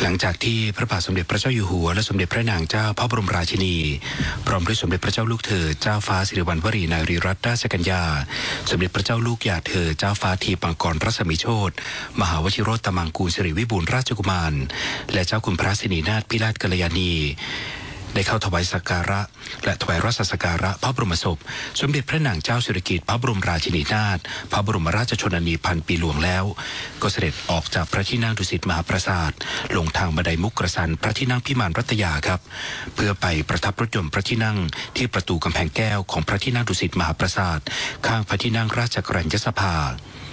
หลังจากที่พระบาทสมเด็จพระเจ้าอยู่หัวและสมเด็จพระนางเจ้าพระบรมราชินีพร้อมด้วยสมเด็จพระเจ้าลูกเธอเจ้าฟ้าสิริวัณวรีนารีรัตนราชกัญญาสมเด็จพระเจ้าลูกยาเธอเจ้าฟ้าทีปังกรรัศมีโชติมหาวชิโรตมังกูลสิริวิบูลย์ราชกุมารและเจ้าคุณพระสินีนาถพิราชกัลยาณีได้เข้าถวายสักการะและถวายราชสักการะพระบรมศพสมเด็จพระนางเจ้าสิริกิติ์พระบรมราชินีนาถพระบรมราชชนนีพันปีหลวงแล้วก็เสด็จออกจากพระที่นั่งดุสิตมหาปราสาทลงทางบันไดมุกกระสันพระที่นั่งพิมานรัตยาครับเพื่อไปประทับรถยนต์พระที่นั่งที่ประตูกำแพงแก้วของพระที่นั่งดุสิตมหาปราสาทข้างพระที่นั่งราชกรัญญสภา